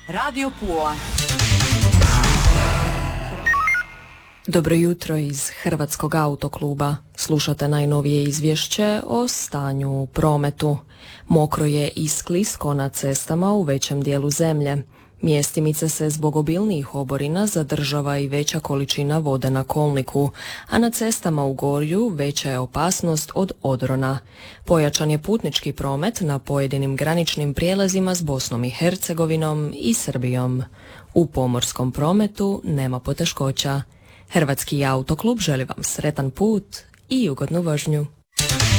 Radio Pula. Dobro jutro iz Hrvatskog autokluba. Slušate najnovije izvješće o stanju u prometu. Mokro je i sklisko na cestama u većem dijelu zemlje. Mjestimice se zbog obilnijih oborina zadržava i veća količina vode na kolniku, a na cestama u Gorju veća je opasnost od odrona. Pojačan je putnički promet na pojedinim graničnim prijelazima s Bosnom i Hercegovinom i Srbijom. U pomorskom prometu nema poteškoća. Hrvatski autoklub želi vam sretan put i ugodnu vožnju.